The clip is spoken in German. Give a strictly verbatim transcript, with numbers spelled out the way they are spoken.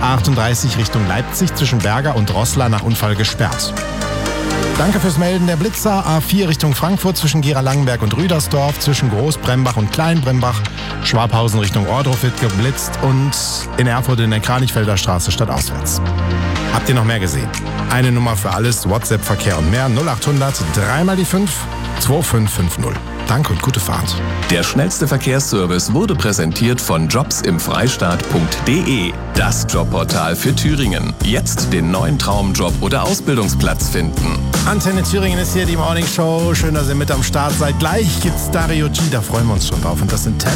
A achtunddreißig Richtung Leipzig zwischen Berger und Roßla nach Unfall gesperrt. Danke fürs Melden der Blitzer. A vier Richtung Frankfurt zwischen Gera-Langenberg und Rüdersdorf, zwischen Großbrembach und Kleinbrembach. Schwabhausen Richtung Ohrdruf wird geblitzt und in Erfurt in der Kranichfelder Straße stadtauswärts. Habt ihr noch mehr gesehen? Eine Nummer für alles, WhatsApp-Verkehr und mehr. null achthundert drei mal die fünf zwei fünf fünf null. Danke und gute Fahrt. Der schnellste Verkehrsservice wurde präsentiert von jobs im freistaat punkt de. Das Jobportal für Thüringen. Jetzt den neuen Traumjob oder Ausbildungsplatz finden. Antenne Thüringen ist hier die Morning Show. Schön, dass ihr mit am Start seid. Gleich gibt's Dario G, da freuen wir uns schon drauf. Und das sind Tell